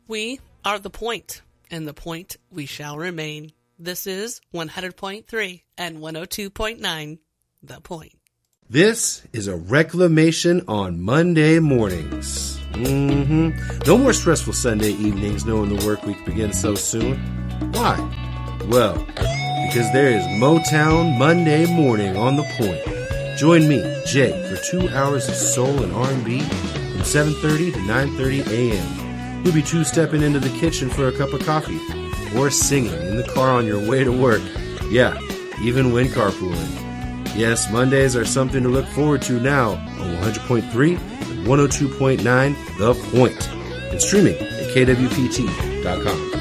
We are the point, and the point we shall remain. This is 100.3 and 102.9, The Point. This is a reclamation on Monday mornings. No more stressful Sunday evenings knowing the work week begins so soon. Why? Well, because there is Motown Monday morning on The Point. Join me, Jay, for 2 hours of soul and R&B from 7:30 to 9:30 a.m. We'll be two-stepping into the kitchen for a cup of coffee or singing in the car on your way to work. Yeah, even when carpooling. Yes, Mondays are something to look forward to now on 100.3 and 102.9 The Point, and streaming at kwpt.com.